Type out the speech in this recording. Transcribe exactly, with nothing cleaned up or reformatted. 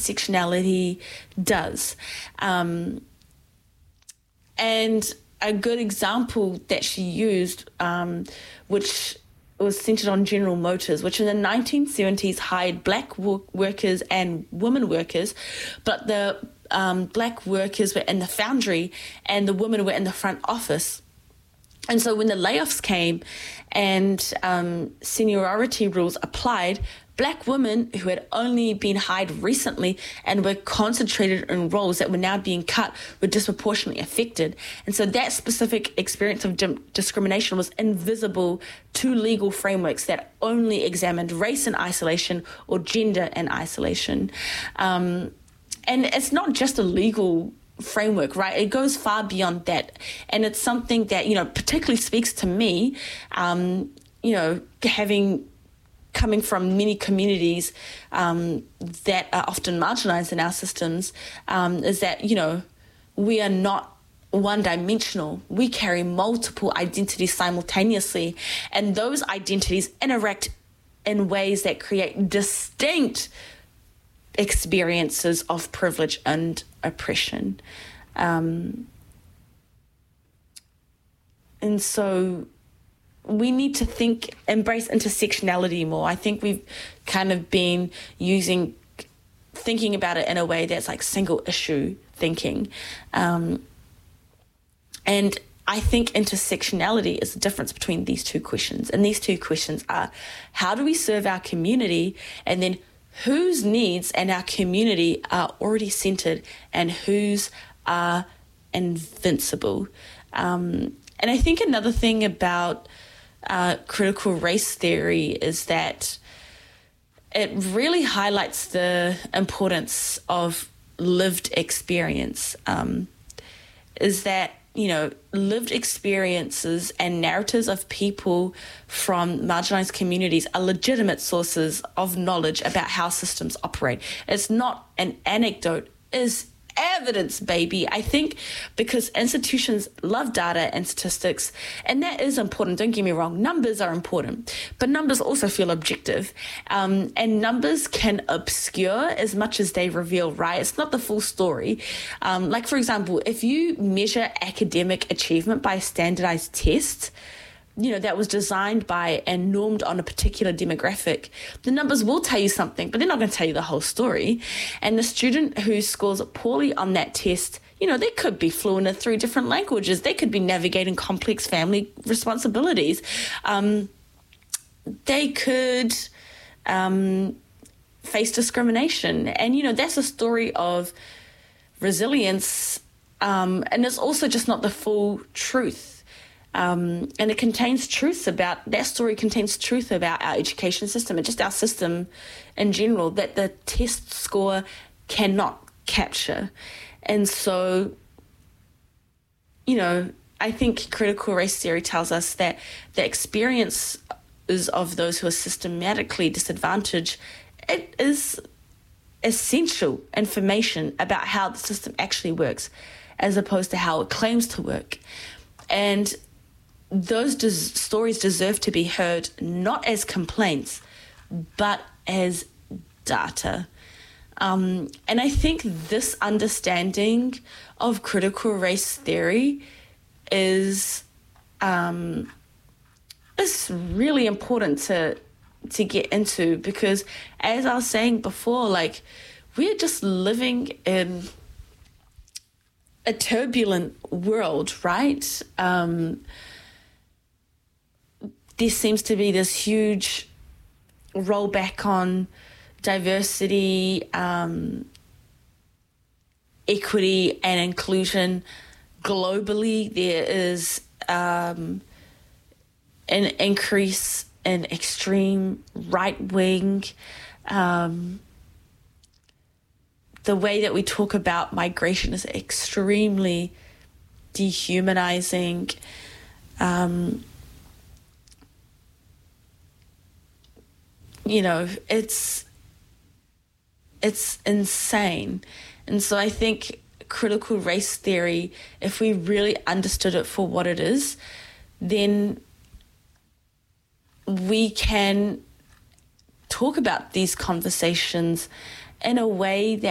intersectionality does. Um, and a good example that she used, um, which was centered on General Motors, which in the nineteen seventies hired black wo- workers and women workers, but the um, black workers were in the foundry and the women were in the front office. And so when the layoffs came and um, seniority rules applied, black women who had only been hired recently and were concentrated in roles that were now being cut were disproportionately affected. And so that specific experience of dim- discrimination was invisible to legal frameworks that only examined race in isolation or gender in isolation. Um, and it's not just a legal framework, right? It goes far beyond that. And it's something that, you know, particularly speaks to me, um, you know, having coming from many communities um, that are often marginalized in our systems, um, is that, you know, we are not one-dimensional. We carry multiple identities simultaneously, and those identities interact in ways that create distinct experiences of privilege and oppression. Um, and so we need to think, embrace intersectionality more. I think we've kind of been using, thinking about it in a way that's like single issue thinking. Um, and I think intersectionality is the difference between these two questions. And these two questions are, how do we serve our community? And then whose needs in our community are already centered and whose are invincible? Um, and I think another thing about uh, critical race theory is that it really highlights the importance of lived experience. Um, is that, you know, lived experiences and narratives of people from marginalized communities are legitimate sources of knowledge about how systems operate. It's not an anecdote, it's evidence, baby. I think because institutions love data and statistics, and that is important. Don't get me wrong, numbers are important, but numbers also feel objective. Um, and numbers can obscure as much as they reveal, right? It's not the full story. Um, like, for example, if you measure academic achievement by a standardized test, you know, that was designed by and normed on a particular demographic, the numbers will tell you something, but they're not going to tell you the whole story. And the student who scores poorly on that test, you know, they could be fluent in three different languages. They could be navigating complex family responsibilities. Um, they could um, face discrimination. And, you know, that's a story of resilience. Um, and it's also just not the full truth. Um, and it contains truths about, that story contains truth about our education system and just our system in general that the test score cannot capture. And so, you know, I think critical race theory tells us that the experiences of those who are systematically disadvantaged, it is essential information about how the system actually works, as opposed to how it claims to work. And those des- stories deserve to be heard not as complaints, but as data. Um, and I think this understanding of critical race theory is um, is really important to to get into, because as I was saying before, like, we're just living in a turbulent world, right? Um, there seems to be this huge rollback on diversity, um, equity and inclusion globally. There is um, an increase in extreme right-wing. Um, the way that we talk about migration is extremely dehumanizing. Um, you know, it's it's insane. And so I think critical race theory, if we really understood it for what it is, then we can talk about these conversations in a way that